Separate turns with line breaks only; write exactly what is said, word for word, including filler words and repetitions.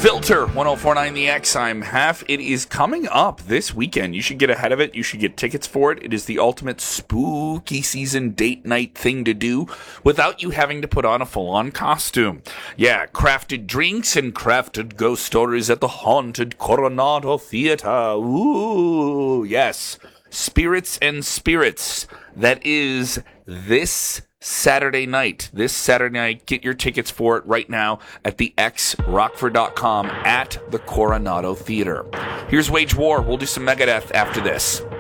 Filter one oh four point nine The X. I'm Half. It is coming up this weekend. You should get ahead of it. You should get tickets for it. It is the ultimate spooky season date night thing to do without you having to put on a full-on costume. Yeah, crafted drinks and crafted ghost stories at the haunted Coronado Theater. Ooh, yes. Spirits and Spirits. That is this Saturday night. This Saturday night. Get your tickets for it right now at the x rockford dot com at the Coronado Theater. Here's Wage War. We'll do some Megadeth after this.